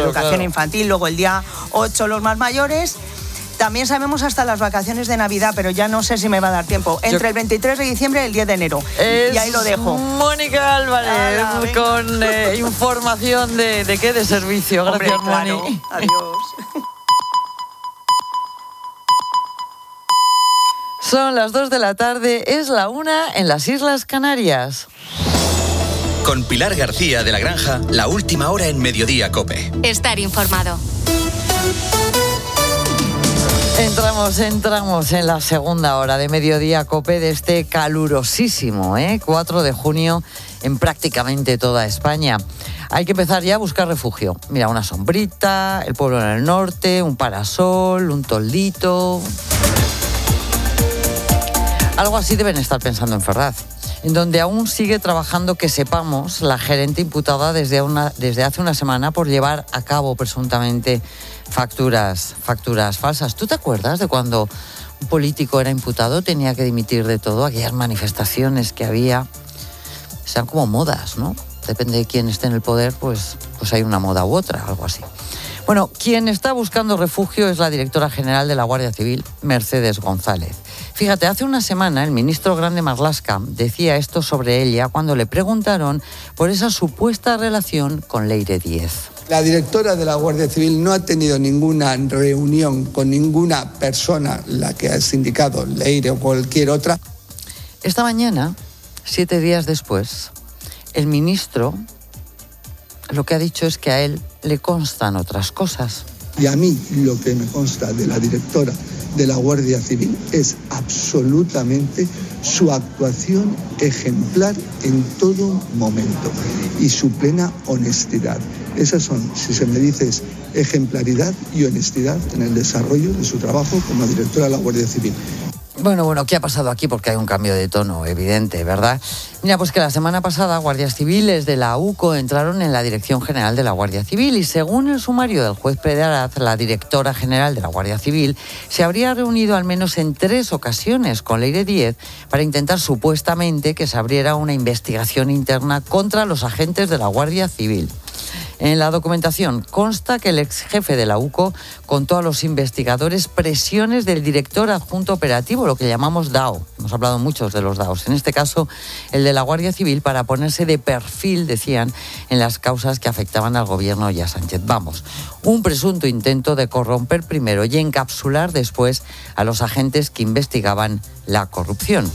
educación infantil, luego el día 8 los más mayores. También sabemos hasta las vacaciones de Navidad, pero ya no sé si me va a dar tiempo. Entre el 23 de diciembre y el 10 de enero. Y ahí lo dejo. Mónica Álvarez, con información de qué, de servicio. Gracias, hombre, claro. Moni. Adiós. Son las 2 de la tarde, es la 1 en las Islas Canarias. Con Pilar García de la Granja, la última hora en Mediodía COPE. Estar informado. Entramos en la segunda hora de Mediodía COPE de este calurosísimo 4 de junio en prácticamente toda España. Hay que empezar ya a buscar refugio. Mira, una sombrita, el pueblo en el norte, un parasol, un toldito. Algo así deben estar pensando en Ferraz, en donde aún sigue trabajando, que sepamos, la gerente imputada desde hace una semana por llevar a cabo presuntamente facturas falsas. ¿Tú te acuerdas de cuando un político era imputado, tenía que dimitir de todo? Aquellas manifestaciones que había, sean como modas, ¿no? Depende de quién esté en el poder, pues hay una moda u otra, algo así. Bueno, quien está buscando refugio es la directora general de la Guardia Civil, Mercedes González. Fíjate, hace una semana el ministro Grande Marlaska decía esto sobre ella cuando le preguntaron por esa supuesta relación con Leire Díez. La directora de la Guardia Civil no ha tenido ninguna reunión con ninguna persona, la que has indicado, Leire o cualquier otra. Esta mañana, 7 días después, el ministro lo que ha dicho es que a él le constan otras cosas. Y a mí lo que me consta de la directora de la Guardia Civil es absolutamente su actuación ejemplar en todo momento y su plena honestidad. Esas son, si se me dice, ejemplaridad y honestidad en el desarrollo de su trabajo como directora de la Guardia Civil. Bueno, ¿qué ha pasado aquí? Porque hay un cambio de tono evidente, ¿verdad? Mira, pues que la semana pasada guardias civiles de la UCO entraron en la Dirección General de la Guardia Civil y según el sumario del juez Pérez, la directora general de la Guardia Civil se habría reunido al menos en 3 ocasiones con Leire Díez para intentar supuestamente que se abriera una investigación interna contra los agentes de la Guardia Civil. En la documentación consta que el ex jefe de la UCO contó a los investigadores presiones del director adjunto operativo, lo que llamamos DAO. Hemos hablado muchos de los DAOs. En este caso, el de la Guardia Civil, para ponerse de perfil, decían, en las causas que afectaban al gobierno y a Sánchez. Vamos, un presunto intento de corromper primero y encapsular después a los agentes que investigaban la corrupción.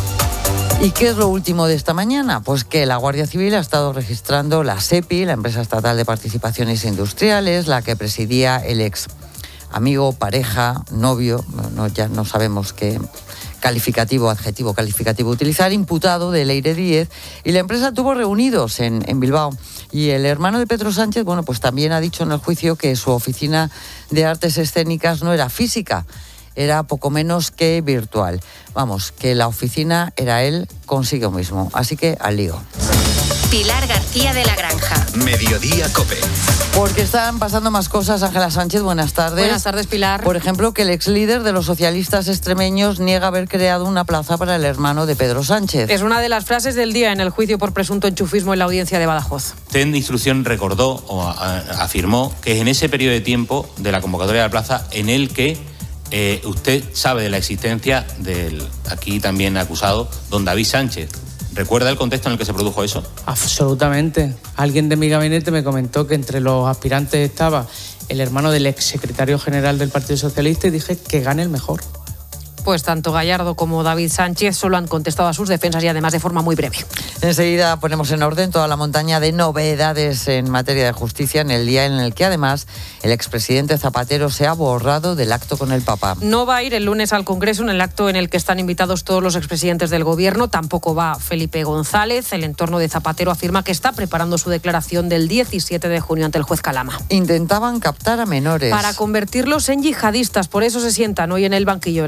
¿Y qué es lo último de esta mañana? Pues que la Guardia Civil ha estado registrando la SEPI, la Empresa Estatal de Participaciones Industriales, la que presidía el ex amigo, pareja, novio, ya no sabemos qué adjetivo calificativo utilizar, imputado de Leire Díez, y la empresa tuvo reunidos en Bilbao. Y el hermano de Pedro Sánchez, pues también ha dicho en el juicio que su oficina de artes escénicas no era física, era poco menos que virtual. Vamos, que la oficina era él consigo mismo. Así que al lío. Pilar García de la Granja. Mediodía COPE. Porque están pasando más cosas. Ángela Sánchez, buenas tardes. Buenas tardes, Pilar. Por ejemplo, que el ex líder de los socialistas extremeños niega haber creado una plaza para el hermano de Pedro Sánchez. Es una de las frases del día en el juicio por presunto enchufismo en la audiencia de Badajoz. Usted en instrucción recordó o afirmó que es en ese periodo de tiempo de la convocatoria de la plaza en el que usted sabe de la existencia del aquí también acusado don David Sánchez. ¿Recuerda el contexto en el que se produjo eso? Absolutamente. Alguien de mi gabinete me comentó que entre los aspirantes estaba el hermano del exsecretario general del Partido Socialista y dije que gane el mejor. Pues tanto Gallardo como David Sánchez solo han contestado a sus defensas y además de forma muy breve. Enseguida ponemos en orden toda la montaña de novedades en materia de justicia en el día en el que además el expresidente Zapatero se ha borrado del acto con el Papa. No va a ir el lunes al Congreso en el acto en el que están invitados todos los expresidentes del Gobierno. Tampoco va Felipe González. El entorno de Zapatero afirma que está preparando su declaración del 17 de junio ante el juez Calama. Intentaban captar a menores para convertirlos en yihadistas. Por eso se sientan hoy en el banquillo de la Audiencia Nacional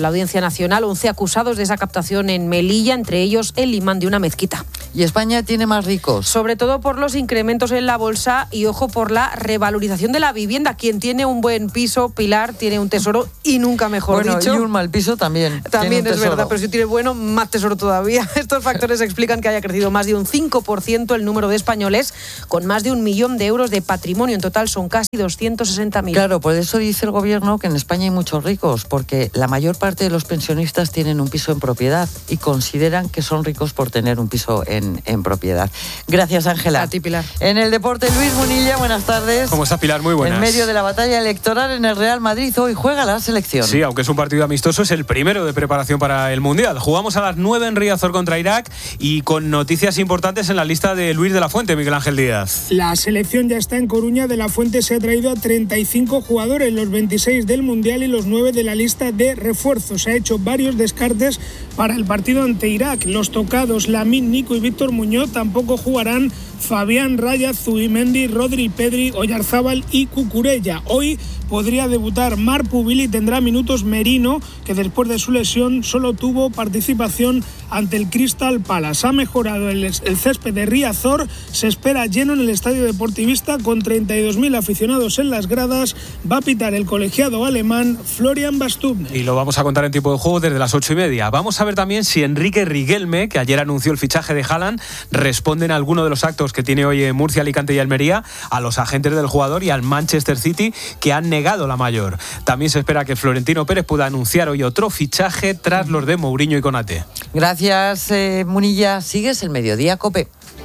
Nacional, 11 acusados de esa captación en Melilla, entre ellos el imán de una mezquita. ¿Y España tiene más ricos? Sobre todo por los incrementos en la bolsa y, ojo, por la revalorización de la vivienda. Quien tiene un buen piso, Pilar, tiene un tesoro y nunca mejor dicho. Y un mal piso también. También es verdad, pero si tiene bueno, más tesoro todavía. Estos factores explican que haya crecido más de un 5% el número de españoles con más de 1 millón de euros de patrimonio. En total son casi 260.000. Claro, por eso dice el gobierno que en España hay muchos ricos, porque la mayor parte de los pensionistas tienen un piso en propiedad y consideran que son ricos por tener un piso en propiedad. Gracias, Ángela. A ti, Pilar. En el deporte, Luis Munilla, buenas tardes. ¿Cómo estás, Pilar? Muy buenas. En medio de la batalla electoral en el Real Madrid, hoy juega la selección. Sí, aunque es un partido amistoso, es el primero de preparación para el Mundial. Jugamos a las 9 en Riazor contra Irak y con noticias importantes en la lista de Luis de la Fuente, Miguel Ángel Díaz. La selección ya está en Coruña. De la Fuente se ha traído a 35 jugadores, los 26 del Mundial y los 9 de la lista de refuerzos. Se ha hecho varios descartes para el partido ante Irak. Los tocados Lamine, Nico y Víctor Muñoz tampoco jugarán. Fabián, Raya, Zubimendi, Rodri, Pedri, Oyarzábal y Cucurella. Hoy podría debutar Marpubili y tendrá minutos Merino, que después de su lesión solo tuvo participación ante el Crystal Palace. Ha mejorado el césped de Riazor, se espera lleno en el estadio deportivista con 32.000 aficionados en las gradas. Va a pitar el colegiado alemán Florian Bastubner. Y lo vamos a contar en tiempo de juego desde las 8:30. Vamos a ver también si Enrique Riquelme, que ayer anunció el fichaje de Haaland, responde en alguno de los actos que tiene hoy en Murcia, Alicante y Almería a los agentes del jugador y al Manchester City, que han negado la mayor. También se espera que Florentino Pérez pueda anunciar hoy otro fichaje tras los de Mourinho y Konaté. Gracias, Munilla. Sigues el Mediodía COPE.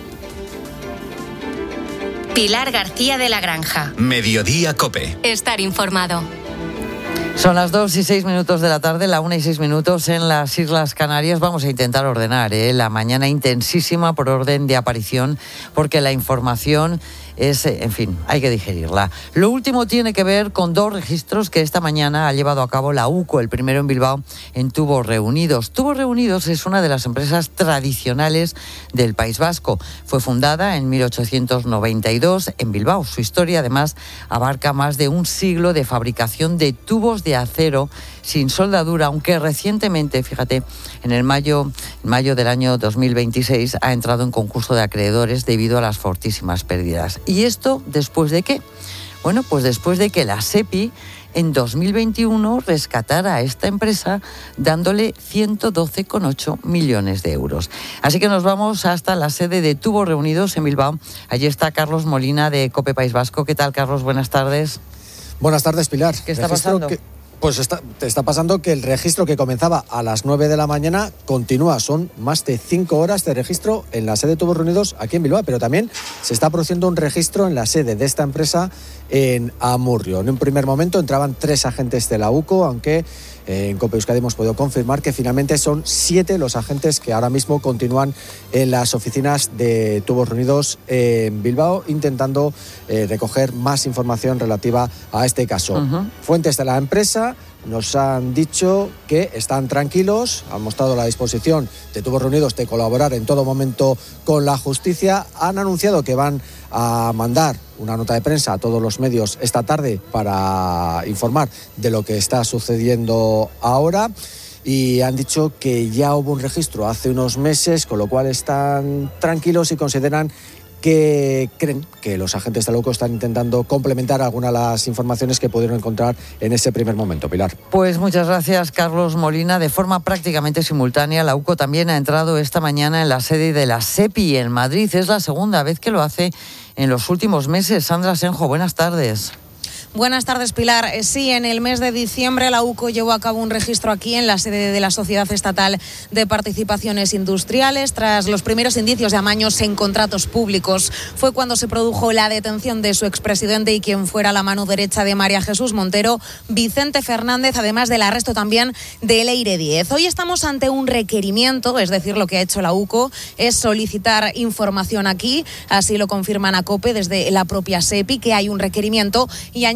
Pilar García de la Granja. Mediodía COPE. Estar informado. Son las 2:06 de la tarde, la 1:06 en las Islas Canarias. Vamos a intentar ordenar la mañana intensísima por orden de aparición, porque la información es, en fin, hay que digerirla. Lo último tiene que ver con 2 registros que esta mañana ha llevado a cabo la UCO, el primero en Bilbao, en Tubos Reunidos. Tubos Reunidos es una de las empresas tradicionales del País Vasco. Fue fundada en 1892 en Bilbao. Su historia, además, abarca más de un siglo de fabricación de tubos de acero sin soldadura, aunque recientemente, fíjate, en mayo del año 2026 ha entrado en concurso de acreedores debido a las fortísimas pérdidas. ¿Y esto después de qué? Bueno, pues después de que la SEPI en 2021 rescatara a esta empresa dándole 112,8 millones de euros. Así que nos vamos hasta la sede de Tubos Reunidos en Bilbao. Allí está Carlos Molina de COPE País Vasco. ¿Qué tal, Carlos? Buenas tardes. Buenas tardes, Pilar. ¿Qué está pasando? Te está pasando que el registro que comenzaba a las 9 de la mañana continúa. Son más de 5 horas de registro en la sede de Tubos Reunidos aquí en Bilbao, pero también se está produciendo un registro en la sede de esta empresa en Amurrio. En un primer momento entraban 3 agentes de la UCO, aunque en COPE Euskadi hemos podido confirmar que finalmente son 7 los agentes que ahora mismo continúan en las oficinas de Tubos Reunidos en Bilbao, intentando recoger más información relativa a este caso. Fuentes de la empresa nos han dicho que están tranquilos, han mostrado la disposición de Tubos Reunidos de colaborar en todo momento con la justicia. Han anunciado que van a mandar una nota de prensa a todos los medios esta tarde para informar de lo que está sucediendo ahora. Y han dicho que ya hubo un registro hace unos meses, con lo cual están tranquilos y consideran que creen que los agentes de la UCO están intentando complementar algunas de las informaciones que pudieron encontrar en ese primer momento. Pilar. Pues muchas gracias, Carlos Molina. De forma prácticamente simultánea, la UCO también ha entrado esta mañana en la sede de la SEPI en Madrid. Es la segunda vez que lo hace en los últimos meses. Sandra Senjo, buenas tardes. Buenas tardes, Pilar. Sí, en el mes de diciembre la UCO llevó a cabo un registro aquí en la sede de la Sociedad Estatal de Participaciones Industriales. Tras los primeros indicios de amaños en contratos públicos, fue cuando se produjo la detención de su expresidente y quien fuera la mano derecha de María Jesús Montero, Vicente Fernández, además del arresto también de Leire Díez. Hoy estamos ante un requerimiento, es decir, lo que ha hecho la UCO es solicitar información aquí, así lo confirman a COPE desde la propia SEPI, que hay un requerimiento, y añade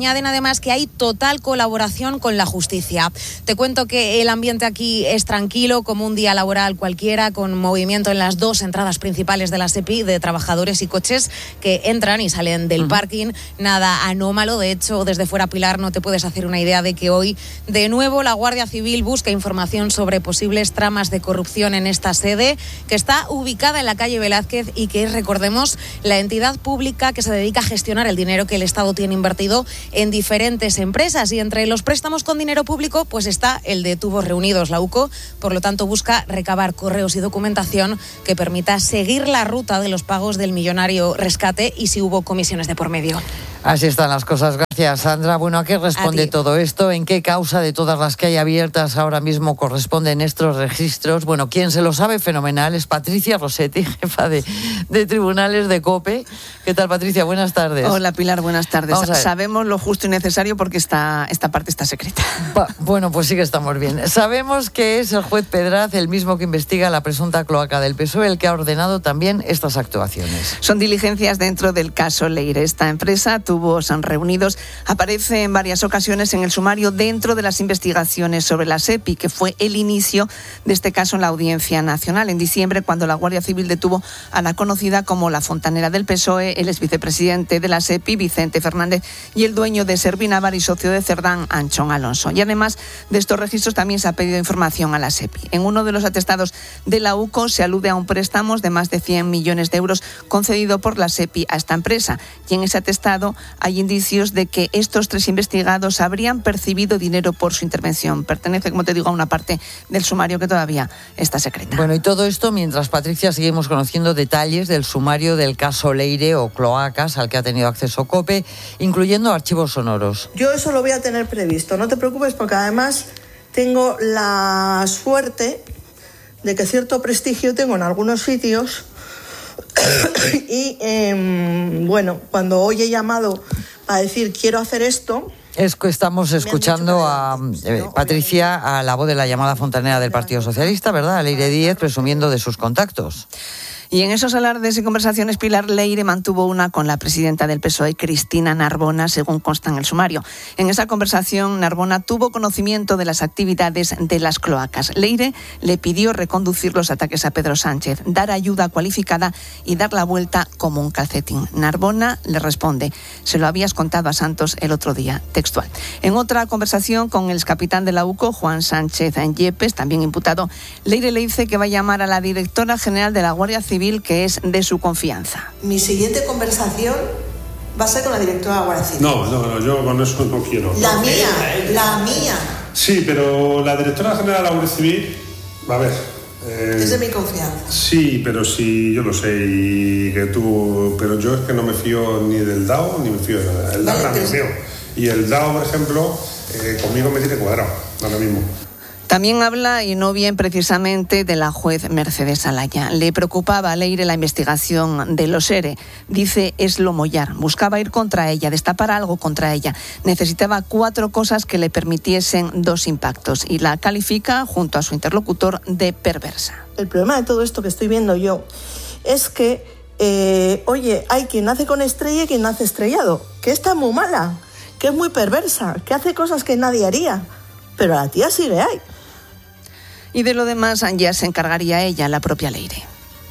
añaden además que hay total colaboración con la justicia. Te cuento que el ambiente aquí es tranquilo, como un día laboral cualquiera, con movimiento en las dos entradas principales de la SEPI de trabajadores y coches que entran y salen del parking. Nada anómalo, de hecho, desde fuera, Pilar, no te puedes hacer una idea de que hoy de nuevo la Guardia Civil busca información sobre posibles tramas de corrupción en esta sede, que está ubicada en la calle Velázquez y que es, recordemos, la entidad pública que se dedica a gestionar el dinero que el Estado tiene invertido en diferentes empresas. Y entre los préstamos con dinero público, pues está el de Tubos Reunidos. La UCO, por lo tanto, busca recabar correos y documentación que permita seguir la ruta de los pagos del millonario rescate y si hubo comisiones de por medio. Así están las cosas. Gracias, Sandra. Bueno, ¿a qué responde todo esto? ¿En qué causa de todas las que hay abiertas ahora mismo corresponden estos registros? Bueno, quien se lo sabe fenomenal es Patricia Rossetti, jefa de tribunales de COPE. ¿Qué tal, Patricia? Buenas tardes. Hola, Pilar, buenas tardes. Sabemos lo justo y necesario porque esta parte está secreta. Bueno, pues sí que estamos bien. Sabemos que es el juez Pedraz, el mismo que investiga la presunta cloaca del PSOE, el que ha ordenado también estas actuaciones. Son diligencias dentro del caso Leire. Esta empresa, Tubos Reunidos, aparece en varias ocasiones en el sumario dentro de las investigaciones sobre la SEPI, que fue el inicio de este caso en la Audiencia Nacional en diciembre, cuando la Guardia Civil detuvo a la conocida como la fontanera del PSOE, el exvicepresidente de la SEPI, Vicente Fernández, y el dueño de Servinavar y socio de Cerdán, Anchón Alonso. Y además de estos registros también se ha pedido información a la SEPI. En uno de los atestados de la UCO se alude a un préstamo de más de 100 millones de euros concedido por la SEPI a esta empresa. Y en ese atestado hay indicios de que estos tres investigados habrían percibido dinero por su intervención. Pertenece, como te digo, a una parte del sumario que todavía está secreta. Bueno, y todo esto mientras, Patricia, seguimos conociendo detalles del sumario del caso Leire o cloacas al que ha tenido acceso COPE, incluyendo archivos sonoros. Yo eso lo voy a tener previsto, no te preocupes, porque además tengo la suerte de que cierto prestigio tengo en algunos sitios y bueno, cuando hoy he llamado a decir quiero hacer esto... Es que estamos escuchando a Patricia, a la voz de la llamada fontanera del Partido Socialista, ¿verdad? A Leire Díez, presumiendo de sus contactos. Y en esos alardes y conversaciones, Pilar, Leire mantuvo una con la presidenta del PSOE, Cristina Narbona, según consta en el sumario. En esa conversación, Narbona tuvo conocimiento de las actividades de las cloacas. Leire le pidió reconducir los ataques a Pedro Sánchez, dar ayuda cualificada y dar la vuelta como un calcetín. Narbona le responde: se lo habías contado a Santos el otro día, textual. En otra conversación con el excapitán de la UCO, Juan Sánchez Yepes, también imputado, Leire le dice que va a llamar a la directora general de la Guardia Civil, que es de su confianza. Mi siguiente conversación va a ser con la directora de la Guardia Civil. No, yo con eso no quiero. La mía. Sí, pero la directora general de la Guardia Civil, a ver... es de mi confianza. Sí, pero sí, yo lo sé, y que tú... Pero yo es que no me fío ni del DAO, ni me fío de nada. El DAO me fío. Y el DAO, por ejemplo, conmigo me tiene cuadrado, ahora mismo. También habla, y no bien precisamente, de la juez Mercedes Alaya. Le preocupaba a Leire la investigación de los ERE. Dice Eslo Mollar. Buscaba ir contra ella, destapar algo contra ella. Necesitaba 4 cosas que le permitiesen 2 impactos. Y la califica, junto a su interlocutor, de perversa. El problema de todo esto que estoy viendo yo es que, hay quien nace con estrella y quien nace estrellado. Que está muy mala, que es muy perversa, que hace cosas que nadie haría. Pero la tía sigue ahí. Y de lo demás ya se encargaría ella, la propia Leire.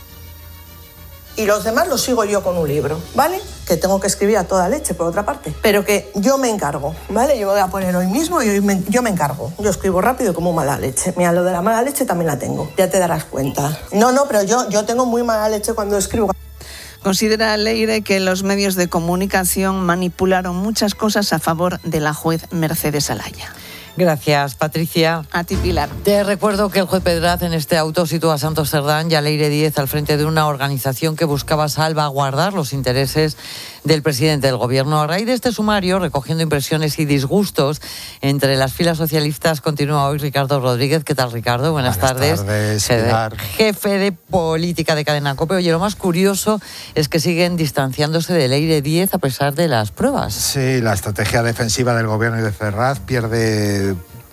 Y los demás los sigo yo con un libro, ¿vale? Que tengo que escribir a toda leche, por otra parte. Pero que yo me encargo, ¿vale? Yo voy a poner hoy mismo y yo me encargo. Yo escribo rápido como mala leche. Mira, lo de la mala leche también la tengo. Ya te darás cuenta. No, pero yo tengo muy mala leche cuando escribo. Considera Leire que los medios de comunicación manipularon muchas cosas a favor de la juez Mercedes Alaya. Gracias, Patricia. A ti, Pilar. Te recuerdo que el juez Pedraz en este auto sitúa a Santos Cerdán y a Leire Díez al frente de una organización que buscaba salvaguardar los intereses del presidente del Gobierno. A raíz de este sumario, recogiendo impresiones y disgustos entre las filas socialistas, continúa hoy Ricardo Rodríguez. ¿Qué tal, Ricardo? Buenas tardes. Jefe de política de Cadena COPE. Oye, lo más curioso es que siguen distanciándose de Leire Díez a pesar de las pruebas. Sí, la estrategia defensiva del Gobierno y de Ferraz pierde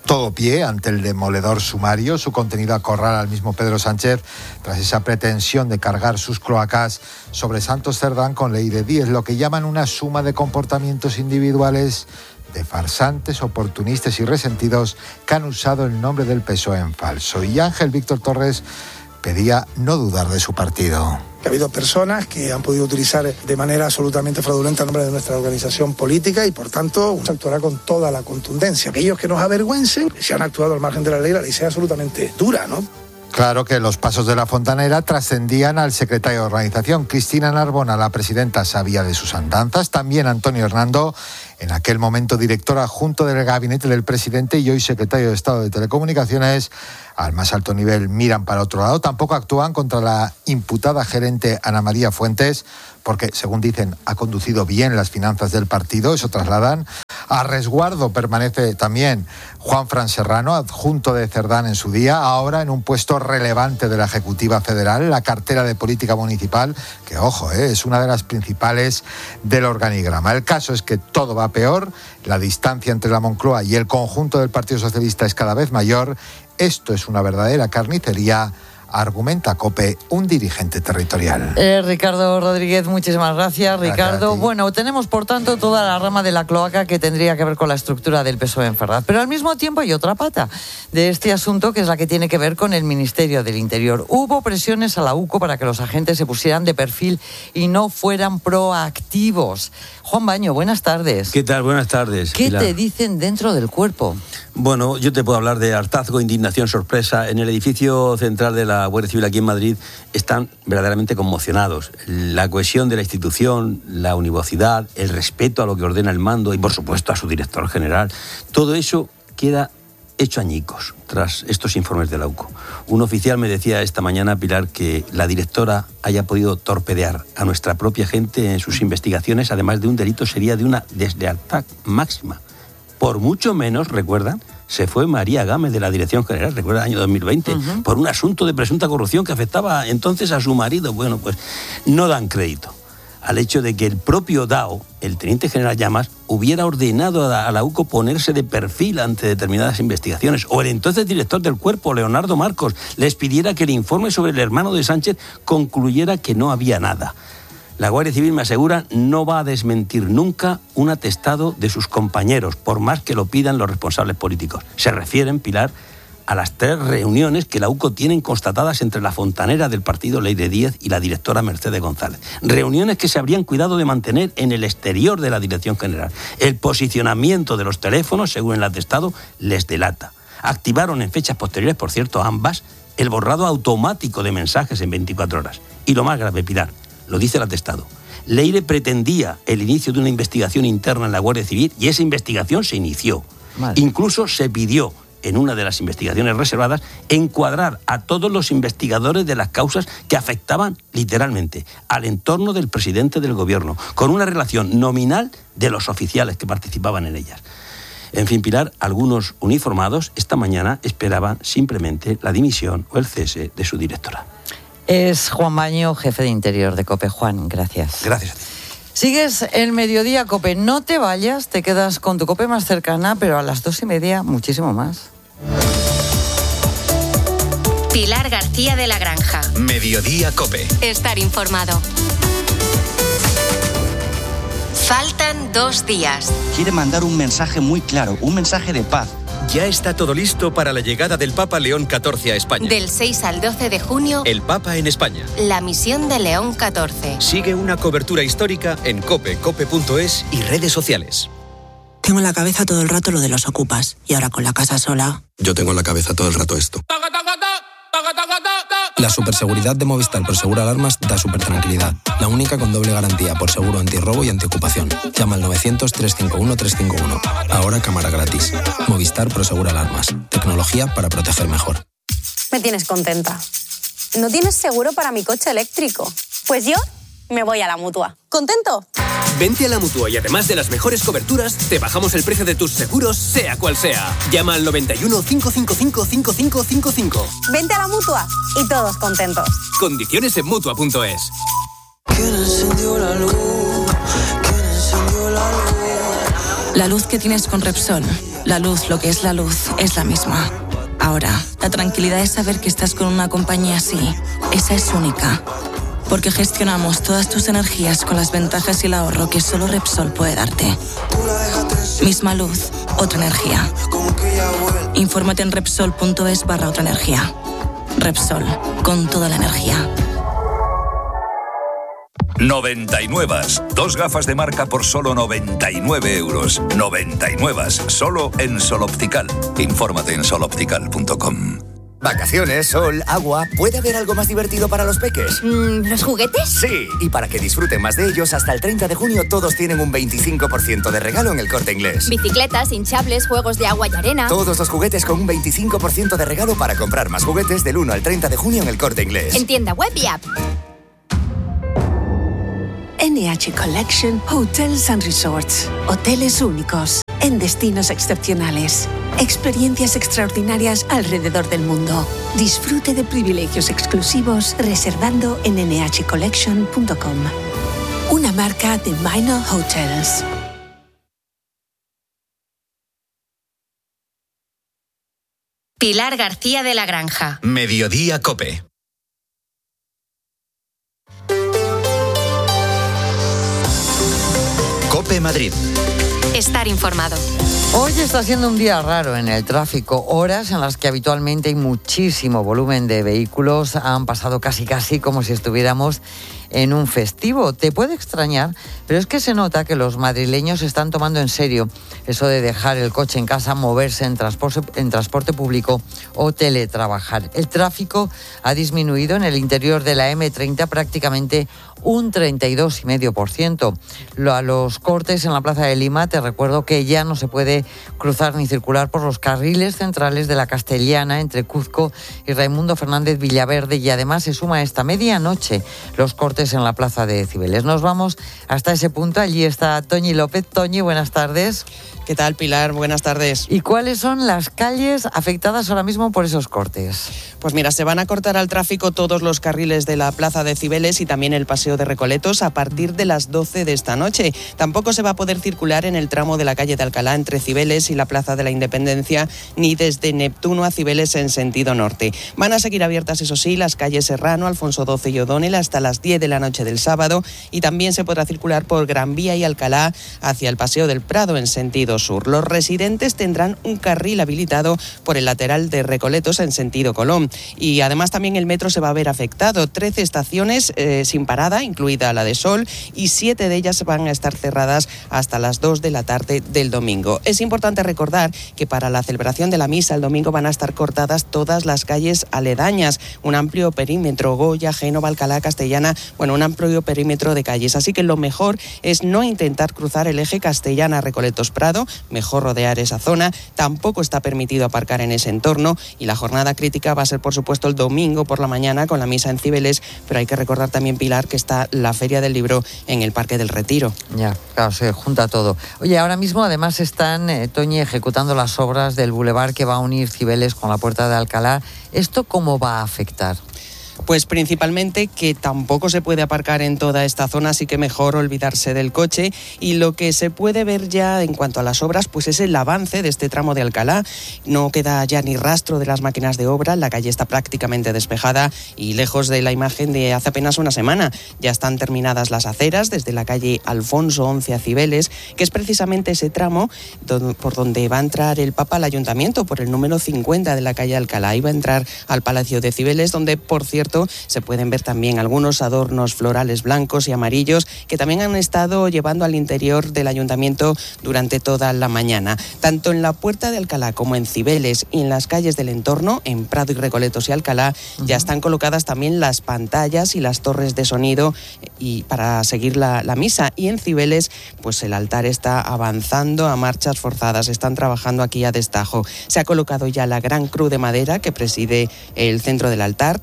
todo pie ante el demoledor sumario. Su contenido acorrala al mismo Pedro Sánchez tras esa pretensión de cargar sus cloacas sobre Santos Cerdán con ley de 10, lo que llaman una suma de comportamientos individuales de farsantes, oportunistas y resentidos que han usado el nombre del PSOE en falso. Y Ángel Víctor Torres pedía no dudar de su partido. Ha habido personas que han podido utilizar de manera absolutamente fraudulenta el nombre de nuestra organización política y, por tanto, se actuará con toda la contundencia. Aquellos que nos avergüencen, si han actuado al margen de la ley sea absolutamente dura, ¿no? Claro que los pasos de la fontanera trascendían al secretario de organización. Cristina Narbona, la presidenta, sabía de sus andanzas. También Antonio Hernando, en aquel momento director adjunto del gabinete del presidente y hoy secretario de Estado de Telecomunicaciones, al más alto nivel miran para otro lado. Tampoco actúan contra la imputada gerente Ana María Fuentes, porque, según dicen, ha conducido bien las finanzas del partido, eso trasladan. A resguardo permanece también Juanfran Serrano, adjunto de Cerdán en su día, ahora en un puesto relevante de la Ejecutiva Federal, la cartera de Política Municipal, que, ojo, es una de las principales del organigrama. El caso es que todo va peor, la distancia entre la Moncloa y el conjunto del Partido Socialista es cada vez mayor. Esto es una verdadera carnicería, argumenta COPE un dirigente territorial. Ricardo Rodríguez, muchísimas gracias, Ricardo. Bueno, tenemos por tanto toda la rama de la cloaca que tendría que ver con la estructura del PSOE en Ferraz, pero al mismo tiempo hay otra pata de este asunto que es la que tiene que ver con el Ministerio del Interior. Hubo presiones a la UCO para que los agentes se pusieran de perfil y no fueran proactivos. Juan Baño, buenas tardes. ¿Qué tal? Buenas tardes. ¿Qué Pilar? te dicen dentro del cuerpo? Bueno, yo te puedo hablar de hartazgo, indignación, sorpresa. En el edificio central de la Guardia Civil aquí en Madrid están verdaderamente conmocionados. La cohesión de la institución, la univocidad, el respeto a lo que ordena el mando y, por supuesto, a su director general. Todo eso queda hecho añicos tras estos informes de la UCO. Un oficial me decía esta mañana, Pilar, que la directora haya podido torpedear a nuestra propia gente en sus investigaciones, además de un delito, sería de una deslealtad máxima. Por mucho menos, recuerdan, se fue María Gámez de la Dirección General, recuerda el año 2020, por un asunto de presunta corrupción que afectaba entonces a su marido. Bueno, pues no dan crédito al hecho de que el propio DAO, el teniente general Llamas, hubiera ordenado a la UCO ponerse de perfil ante determinadas investigaciones, o el entonces director del cuerpo, Leonardo Marcos, les pidiera que el informe sobre el hermano de Sánchez concluyera que no había nada. La Guardia Civil, me asegura, no va a desmentir nunca un atestado de sus compañeros, por más que lo pidan los responsables políticos. Se refieren, Pilar, a las 3 reuniones que la UCO tienen constatadas entre la fontanera del partido Leire Díez y la directora Mercedes González. Reuniones que se habrían cuidado de mantener en el exterior de la Dirección General. El posicionamiento de los teléfonos, según el atestado, les delata. Activaron en fechas posteriores, por cierto, ambas, el borrado automático de mensajes en 24 horas. Y lo más grave, Pilar, lo dice el atestado. Leire pretendía el inicio de una investigación interna en la Guardia Civil y esa investigación se inició. Vale. Incluso se pidió, en una de las investigaciones reservadas, encuadrar a todos los investigadores de las causas que afectaban literalmente al entorno del presidente del gobierno, con una relación nominal de los oficiales que participaban en ellas. En fin, Pilar, algunos uniformados esta mañana esperaban simplemente la dimisión o el cese de su directora. Es Juan Baño, jefe de Interior de COPE. Juan, gracias. Gracias a ti. Sigues el Mediodía COPE. No te vayas, te quedas con tu COPE más cercana, pero a las 2:30 muchísimo más. Pilar García de la Granja. Mediodía COPE. Estar informado. Faltan 2 días. Quiere mandar un mensaje muy claro, un mensaje de paz. Ya está todo listo para la llegada del Papa León XIV a España. Del 6 al 12 de junio, El Papa en España. la misión de León XIV. Sigue una cobertura histórica en COPE, cope.es y redes sociales. Tengo en la cabeza todo el rato lo de los ocupas. Y ahora con la casa sola... Yo tengo en la cabeza todo el rato esto. La superseguridad de Movistar Prosegur Alarmas da supertranquilidad. La única con doble garantía por seguro antirrobo y antiocupación. Llama al 900-351-351. Ahora cámara gratis. Movistar Prosegur Alarmas. Tecnología para proteger mejor. Me tienes contenta. ¿No tienes seguro para mi coche eléctrico? Pues yo me voy a la Mutua. ¿Contento? Vente a la Mutua y además de las mejores coberturas, te bajamos el precio de tus seguros, sea cual sea. Llama al 91 555 5555. Vente a la Mutua y todos contentos. Condiciones en Mutua.es. ¿Quién encendió la luz? ¿Quién encendió la luz? La luz que tienes con Repsol La luz, lo que es la luz, es la misma. Ahora, la tranquilidad es saber que estás con una compañía así. Esa es única. Porque gestionamos todas tus energías con las ventajas y el ahorro que solo Repsol puede darte. Misma luz, otra energía. Infórmate en Repsol.es/otra energía. Repsol, con toda la energía. 99. 2 gafas de marca por solo 99 euros. 99. Solo en Sol Optical. Infórmate en soloptical.com. Vacaciones, sol, agua. ¿Puede haber algo más divertido para los peques? ¿Los juguetes? Sí, y para que disfruten más de ellos, hasta el 30 de junio todos tienen un 25% de regalo en El Corte Inglés. Bicicletas, hinchables, juegos de agua y arena. Todos los juguetes con un 25% de regalo para comprar más juguetes del 1 al 30 de junio en El Corte Inglés. En tienda web y app. NH Collection Hotels and Resorts. Hoteles únicos, en destinos excepcionales. Experiencias extraordinarias alrededor del mundo. Disfrute de privilegios exclusivos reservando en nhcollection.com. Una marca de Minor Hotels. Pilar García de la Granja. Mediodía COPE. COPE Madrid. Estar informado. Hoy está siendo un día raro en el tráfico. Horas en las que habitualmente hay muchísimo volumen de vehículos han pasado casi como si estuviéramos en un festivo. Te puede extrañar, pero es que se nota que los madrileños están tomando en serio eso de dejar el coche en casa, moverse en transporte público o teletrabajar. El tráfico ha disminuido en el interior de la M30 prácticamente un 32,5%. A los cortes en la Plaza de Lima, te recuerdo que ya no se puede cruzar ni circular por los carriles centrales de la Castellana entre Cuzco y Raimundo Fernández Villaverde, y además se suma esta medianoche los cortes en la Plaza de Cibeles. Nos vamos hasta ese punto. Allí está Toñi López. Toñi, buenas tardes. ¿Qué tal, Pilar? Buenas tardes. ¿Y cuáles son las calles afectadas ahora mismo por esos cortes? Pues mira, se van a cortar al tráfico todos los carriles de la Plaza de Cibeles y también el Paseo de Recoletos a partir de las 12 de esta noche. Tampoco se va a poder circular en el tramo de la calle de Alcalá entre Cibeles y la Plaza de la Independencia, ni desde Neptuno a Cibeles en sentido norte. Van a seguir abiertas, eso sí, las calles Serrano, Alfonso XII y O'Donnell hasta las 10 de la noche del sábado, y también se podrá circular por Gran Vía y Alcalá hacia el Paseo del Prado en sentido sur. Los residentes tendrán un carril habilitado por el lateral de Recoletos en sentido Colón, y además también el metro se va a ver afectado. 13 estaciones sin parada, incluida la de Sol, y 7 de ellas van a estar cerradas hasta las 2 de la tarde del domingo. Es importante recordar que para la celebración de la misa el domingo van a estar cortadas todas las calles aledañas, un amplio perímetro, Goya, Génova, Alcalá, Castellana, un amplio perímetro de calles. Así que lo mejor es no intentar cruzar el eje Castellana-Recoletos-Prado, mejor rodear esa zona. Tampoco está permitido aparcar en ese entorno, y la jornada crítica va a ser, por supuesto, el domingo por la mañana con la misa en Cibeles, pero hay que recordar también, Pilar, que está la Feria del Libro en el Parque del Retiro. Ya, claro, se junta todo. Oye, ahora mismo además están, Toñi, ejecutando las obras del bulevar que va a unir Cibeles con la Puerta de Alcalá. ¿Esto cómo va a afectar? Pues principalmente que tampoco se puede aparcar en toda esta zona, así que mejor olvidarse del coche. Y lo que se puede ver ya en cuanto a las obras, pues es el avance de este tramo de Alcalá. No queda ya ni rastro de las máquinas de obra, la calle está prácticamente despejada y lejos de la imagen de hace apenas una semana. Ya están terminadas las aceras desde la calle Alfonso XI a Cibeles, que es precisamente ese tramo por donde va a entrar el Papa al Ayuntamiento, por el número 50 de la calle Alcalá. Y va a entrar al Palacio de Cibeles, donde, por cierto, se pueden ver también algunos adornos florales blancos y amarillos que también han estado llevando al interior del ayuntamiento durante toda la mañana. Tanto en la Puerta de Alcalá como en Cibeles y en las calles del entorno, en Prado y Recoletos y Alcalá, ya están colocadas también las pantallas y las torres de sonido y para seguir la misa. Y en Cibeles, pues el altar está avanzando a marchas forzadas. Están trabajando aquí a destajo. Se ha colocado ya la gran cruz de madera que preside el centro del altar. También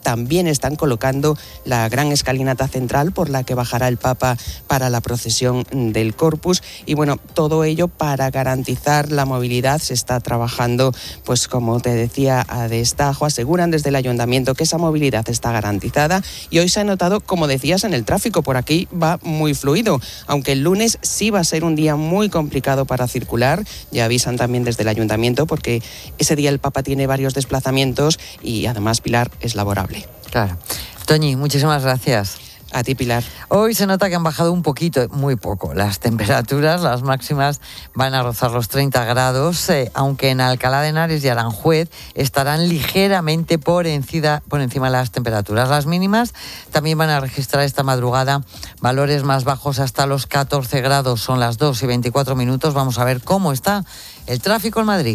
están colocando la gran escalinata central por la que bajará el Papa para la procesión del Corpus. Y bueno, todo ello para garantizar la movilidad. Se está trabajando, pues como te decía, a destajo. Aseguran desde el Ayuntamiento que esa movilidad está garantizada y hoy se ha notado, como decías, en el tráfico. Por aquí va muy fluido, aunque el lunes sí va a ser un día muy complicado para circular. Ya avisan también desde el Ayuntamiento porque ese día el Papa tiene varios desplazamientos y además, Pilar, es laborable. Claro. Toñi, muchísimas gracias. A ti, Pilar. Hoy se nota que han bajado un poquito, muy poco, las temperaturas. Las máximas van a rozar los 30 grados, aunque en Alcalá de Henares y Aranjuez estarán ligeramente por encima de las temperaturas. Las mínimas también van a registrar esta madrugada valores más bajos, hasta los 14 grados. Son las 2:24. Vamos a ver cómo está el tráfico en Madrid.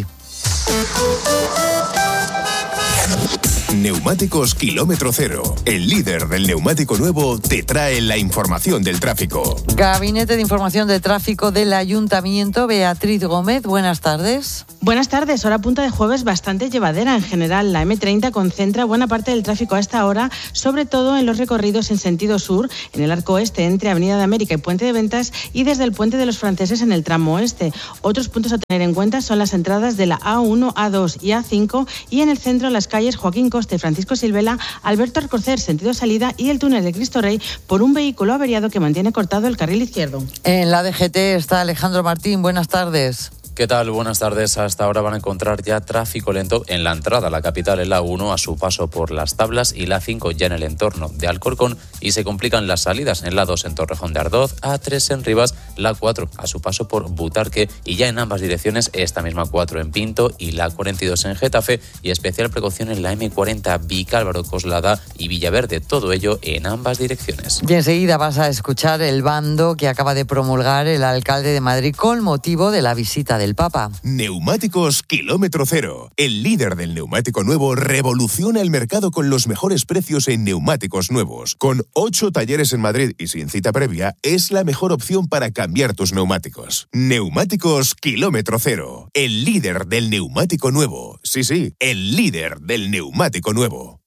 Neumáticos Kilómetro Cero, el líder del neumático nuevo, te trae la información del tráfico. Gabinete de Información de Tráfico del Ayuntamiento, Beatriz Gómez, buenas tardes. Buenas tardes, hora punta de jueves bastante llevadera. En general, la M30 concentra buena parte del tráfico a esta hora, sobre todo en los recorridos en sentido sur, en el arco oeste entre Avenida de América y Puente de Ventas, y desde el Puente de los Franceses en el tramo oeste. Otros puntos a tener en cuenta son las entradas de la A1, A2 y A5, y en el centro las calles Joaquín Coste, Francisco Silvela, Alberto Alcocer, sentido salida, y el túnel de Cristo Rey por un vehículo averiado que mantiene cortado el carril izquierdo. En la DGT está Alejandro Martín, buenas tardes. ¿Qué tal? Buenas tardes. Hasta ahora van a encontrar ya tráfico lento en la entrada a la capital, en la A1 a su paso por Las Tablas, y la A5 ya en el entorno de Alcorcón, y se complican las salidas en la A2 en Torrejón de Ardoz, A3 en Rivas, la A4 a su paso por Butarque, y ya en ambas direcciones esta misma A4 en Pinto y la A42 en Getafe, y especial precaución en la M40 Vicálvaro, Coslada y Villaverde, todo ello en ambas direcciones. Y enseguida vas a escuchar el bando que acaba de promulgar el alcalde de Madrid con motivo de la visita del Papa. Neumáticos Kilómetro Cero, el líder del neumático nuevo, revoluciona el mercado con los mejores precios en neumáticos nuevos. Con 8 talleres en Madrid y sin cita previa, es la mejor opción para cambiar tus neumáticos. Neumáticos Kilómetro Cero, el líder del neumático nuevo. Sí, el líder del neumático nuevo.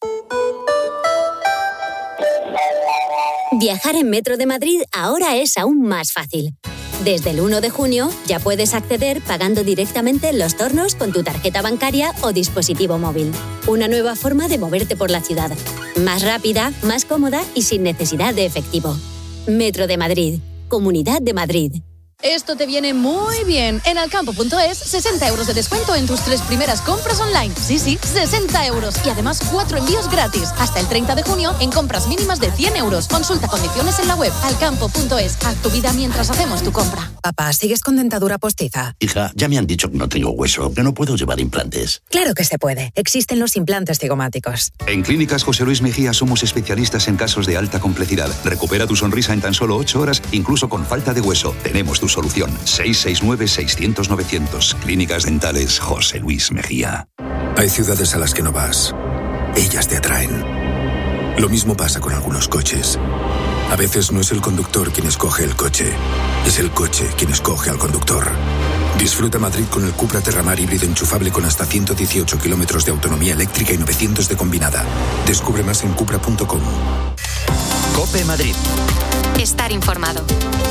Viajar en Metro de Madrid ahora es aún más fácil. Desde el 1 de junio ya puedes acceder pagando directamente en los tornos con tu tarjeta bancaria o dispositivo móvil. Una nueva forma de moverte por la ciudad. Más rápida, más cómoda y sin necesidad de efectivo. Metro de Madrid. Comunidad de Madrid. Esto te viene muy bien. En Alcampo.es, 60 euros de descuento en tus 3 primeras compras online. Sí, 60 euros. Y además 4 envíos gratis. Hasta el 30 de junio en compras mínimas de 100 euros. Consulta condiciones en la web. Alcampo.es. Haz tu vida mientras hacemos tu compra. Papá, ¿sigues con dentadura postiza? Hija, ya me han dicho que no tengo hueso, que no puedo llevar implantes. Claro que se puede. Existen los implantes cigomáticos. En Clínicas José Luis Mejía somos especialistas en casos de alta complejidad. Recupera tu sonrisa en tan solo 8 horas, incluso con falta de hueso. Tenemos tu solución. 669-600-900. Clínicas Dentales José Luis Mejía. Hay ciudades a las que no vas. Ellas te atraen. Lo mismo pasa con algunos coches. A veces no es el conductor quien escoge el coche. Es el coche quien escoge al conductor. Disfruta Madrid con el Cupra Terramar híbrido enchufable con hasta 118 kilómetros de autonomía eléctrica y 900 de combinada. Descubre más en cupra.com. COPE Madrid. Estar informado.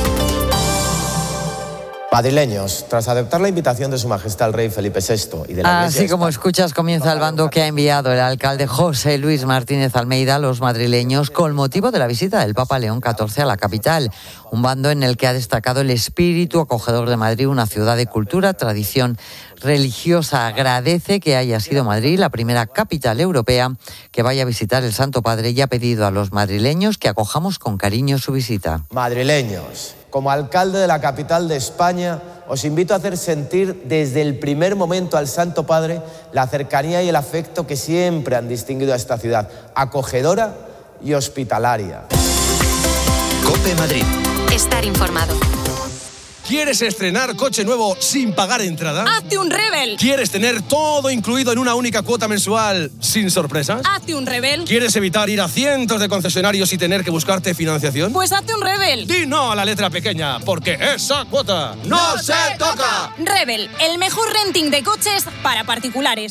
Madrileños, tras aceptar la invitación de Su Majestad el Rey Felipe VI y de la Iglesia... Así como escuchas, comienza el bando que ha enviado el alcalde José Luis Martínez Almeida a los madrileños con motivo de la visita del Papa León XIV a la capital. Un bando en el que ha destacado el espíritu acogedor de Madrid, una ciudad de cultura, tradición religiosa. Agradece que haya sido Madrid la primera capital europea que vaya a visitar el Santo Padre y ha pedido a los madrileños que acojamos con cariño su visita. Madrileños, como alcalde de la capital de España, os invito a hacer sentir desde el primer momento al Santo Padre la cercanía y el afecto que siempre han distinguido a esta ciudad, acogedora y hospitalaria. COPE Madrid. Estar informado. ¿Quieres estrenar coche nuevo sin pagar entrada? ¡Hazte un Rebel! ¿Quieres tener todo incluido en una única cuota mensual sin sorpresas? ¡Hazte un Rebel! ¿Quieres evitar ir a cientos de concesionarios y tener que buscarte financiación? Pues hazte un Rebel. Di no a la letra pequeña, porque esa cuota ¡no se toca! Rebel, el mejor renting de coches para particulares.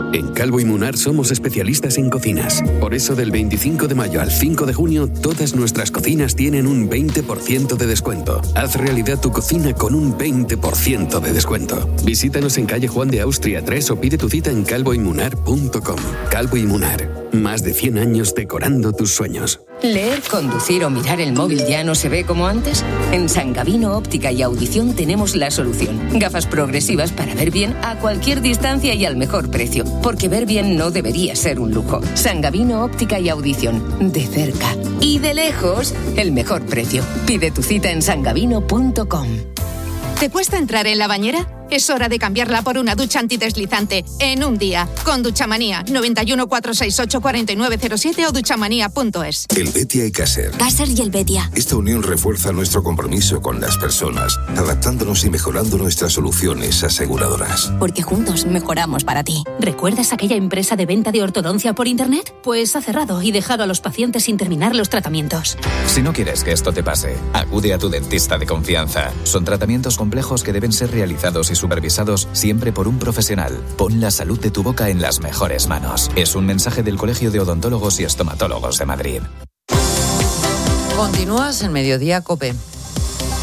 En Calvo y Munar somos especialistas en cocinas. Por eso del 25 de mayo al 5 de junio, todas nuestras cocinas tienen un 20% de descuento. Haz realidad tu cocina con un 20% de descuento. Visítanos en calle Juan de Austria 3 o pide tu cita en calvoymunar.com. Calvo y Munar, más de 100 años decorando tus sueños. ¿Leer, conducir o mirar el móvil ya no se ve como antes? En San Gavino Óptica y Audición tenemos la solución. Gafas progresivas para ver bien a cualquier distancia y al mejor precio. Porque ver bien no debería ser un lujo. San Gavino Óptica y Audición. De cerca y de lejos, el mejor precio. Pide tu cita en sangavino.com. ¿Te cuesta entrar en la bañera? Es hora de cambiarla por una ducha antideslizante en un día. Con Duchamanía, 91 468 4907 o duchamanía.es. El Betia y Caser. Caser y el Betia. Esta unión refuerza nuestro compromiso con las personas, adaptándonos y mejorando nuestras soluciones aseguradoras. Porque juntos mejoramos para ti. ¿Recuerdas aquella empresa de venta de ortodoncia por internet? Pues ha cerrado y dejado a los pacientes sin terminar los tratamientos. Si no quieres que esto te pase, acude a tu dentista de confianza. Son tratamientos complejos que deben ser realizados y supervisados siempre por un profesional. Pon la salud de tu boca en las mejores manos. Es un mensaje del Colegio de Odontólogos y Estomatólogos de Madrid. Continúas en Mediodía COPE.